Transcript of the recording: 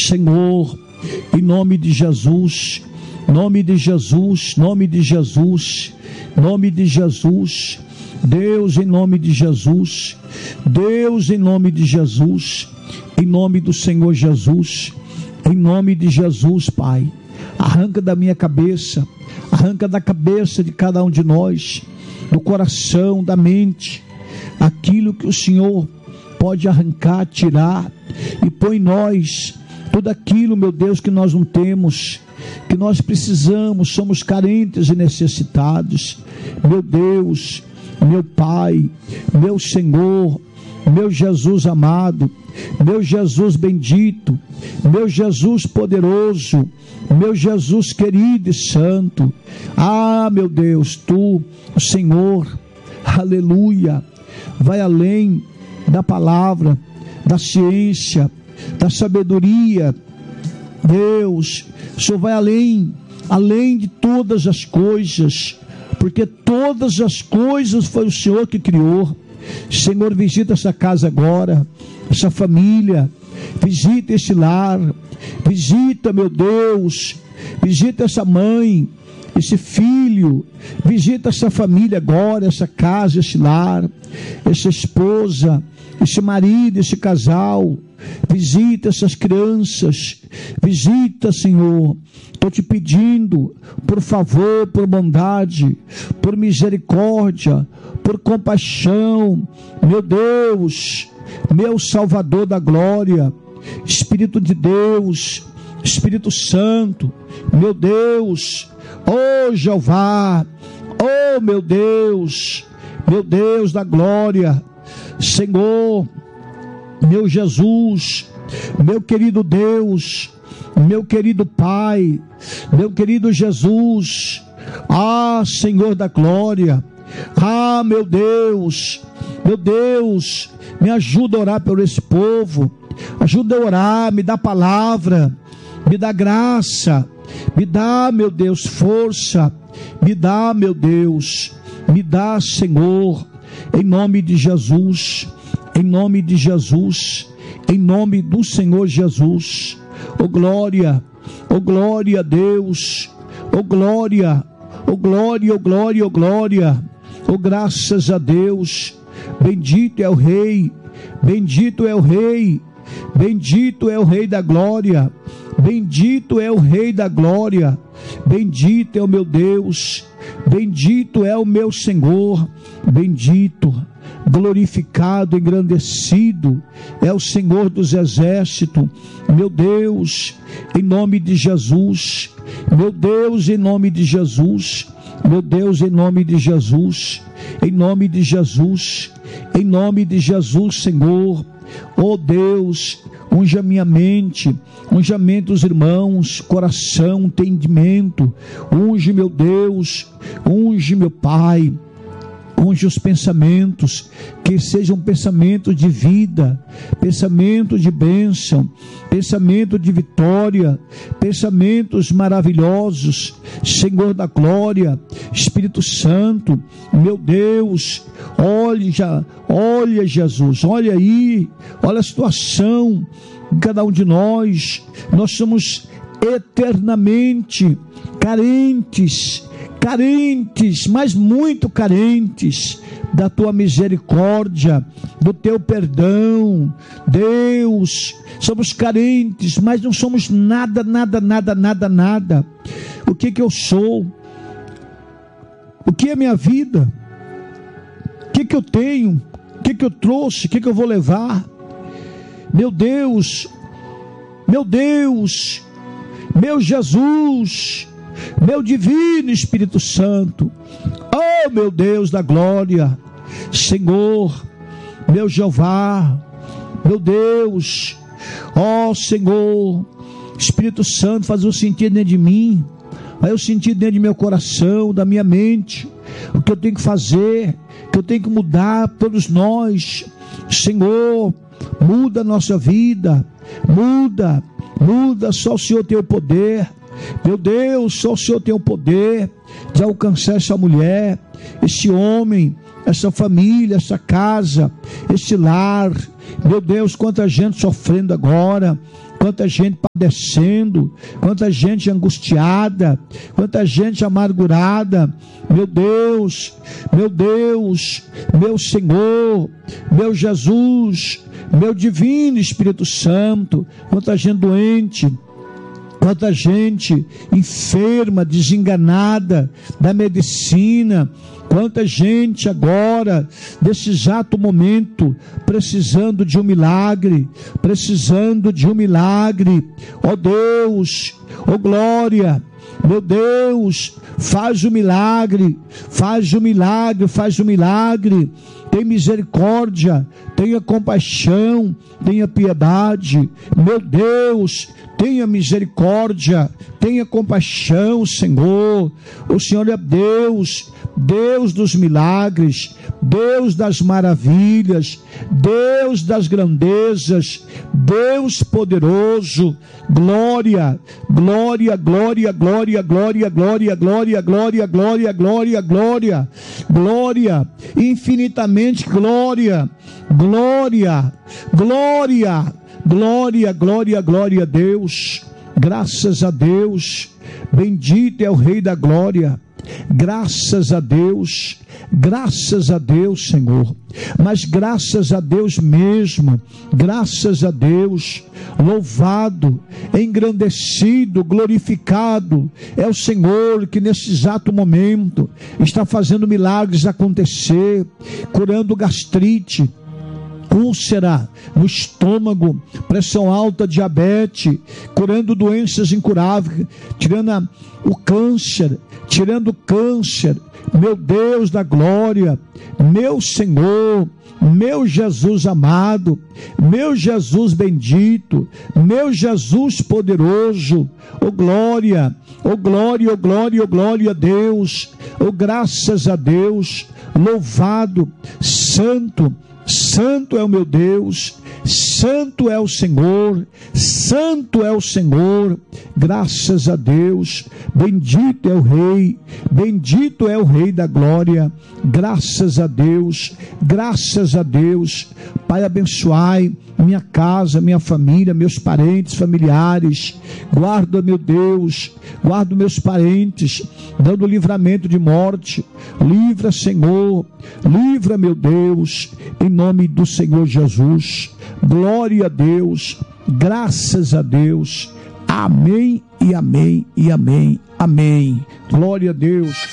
Senhor, em nome de Jesus, nome de Jesus, nome de Jesus, nome de Jesus, Deus, em nome de Jesus, Deus, em nome de Jesus, em nome do Senhor Jesus, em nome de Jesus, Pai, arranca da minha cabeça, arranca da cabeça de cada um de nós, do coração, da mente, aquilo que o Senhor pode arrancar, tirar, e põe em nós tudo aquilo, meu Deus, que nós não temos, que nós precisamos, somos carentes e necessitados. Meu Deus, meu Pai, meu Senhor, meu Jesus amado, meu Jesus bendito, meu Jesus poderoso, meu Jesus querido e santo. Ah, meu Deus, Tu, o Senhor, aleluia, vai além da palavra, da ciência, da sabedoria. Deus, o Senhor vai além de todas as coisas, porque todas as coisas foi o Senhor que criou. Senhor, visita essa casa agora, essa família, visita esse lar, visita, meu Deus, visita essa mãe, esse filho, visita essa família agora, essa casa, esse lar, essa esposa, esse marido, esse casal. Visita essas crianças, visita, Senhor. Estou te pedindo, por favor, por bondade, por misericórdia, por compaixão, meu Deus, meu Salvador da glória, Espírito de Deus, Espírito Santo, meu Deus, oh Jeová, oh meu Deus da glória, Senhor, meu Jesus, meu querido Deus, meu querido Pai, meu querido Jesus, ah, Senhor da glória, ah, meu Deus, me ajuda a orar por esse povo, ajuda a orar, me dá palavra, me dá graça, me dá, meu Deus, força, me dá, meu Deus, me dá, Senhor, em nome de Jesus, em nome de Jesus, em nome do Senhor Jesus. Oh glória a Deus, oh glória, oh glória, oh glória, oh glória, oh graças a Deus. Bendito é o Rei, bendito é o Rei, bendito é o Rei da glória, bendito é o Rei da glória, bendito é o meu Deus, bendito é o meu Senhor, bendito, glorificado, engrandecido é o Senhor dos exércitos. Meu Deus, em nome de Jesus, meu Deus, em nome de Jesus, meu Deus, em nome de Jesus, em nome de Jesus, em nome de Jesus, Senhor, oh Deus, unja minha mente, unja a mente dos irmãos, coração, entendimento, unge meu Deus, unge meu Pai, unge os pensamentos, que sejam pensamentos de vida, pensamento de bênção, pensamento de vitória, pensamentos maravilhosos, Senhor da glória, Espírito Santo, meu Deus, olha Jesus, olha aí, olha a situação em cada um de nós somos eternamente carentes, mas muito carentes da tua misericórdia, do teu perdão. Deus, somos carentes, mas não somos nada. O que eu sou? O que é minha vida? O que eu tenho? O que eu trouxe? O que eu vou levar? Meu Deus, meu Jesus, meu divino Espírito Santo, oh meu Deus da glória, Senhor, meu Jeová, meu Deus, ó Senhor, Espírito Santo, faz o sentido dentro de mim, vai o sentido dentro de meu coração, da minha mente, o que eu tenho que fazer, o que eu tenho que mudar, todos nós, Senhor, muda a nossa vida, muda, só o Senhor tem o poder. Meu Deus, só o Senhor tem o poder de alcançar essa mulher, esse homem, essa família, essa casa, esse lar. Meu Deus, quanta gente sofrendo agora, quanta gente padecendo, quanta gente angustiada, quanta gente amargurada. Meu Deus, meu Senhor, meu Jesus, meu divino Espírito Santo, quanta gente doente, quanta gente enferma, desenganada da medicina, quanta gente agora, nesse exato momento, precisando de um milagre, ó Deus, ó glória, meu Deus, faz o milagre, tem misericórdia, tenha compaixão, tenha piedade, meu Deus, tenha misericórdia, tenha compaixão, Senhor. O Senhor é Deus, Deus dos milagres, Deus das maravilhas, Deus das grandezas, Deus poderoso. Glória, glória, glória, glória, glória, glória, glória, glória, glória, glória, glória, glória, infinitamente glória, glória, glória, glória, glória, glória a Deus. Graças a Deus, bendito é o Rei da Glória. Graças a Deus, Senhor, mas graças a Deus mesmo, graças a Deus, louvado, engrandecido, glorificado é o Senhor que nesse exato momento está fazendo milagres acontecer, curando gastrite, úlcera no estômago, pressão alta, diabetes, curando doenças incuráveis, tirando o câncer, meu Deus da glória, meu Senhor, meu Jesus amado, meu Jesus bendito, meu Jesus poderoso, oh glória, oh glória, oh glória, oh glória a Deus, oh graças a Deus, louvado, santo, santo é o meu Deus, santo é o Senhor, santo é o Senhor, graças a Deus, bendito é o Rei da glória, graças a Deus, Pai, abençoai minha casa, minha família, meus parentes, familiares, guarda, meu Deus, guarda meus parentes, dando livramento de morte, livra, Senhor, livra, meu Deus, em nome do Senhor Jesus, glória a Deus, graças a Deus, amém e amém e amém, amém, glória a Deus.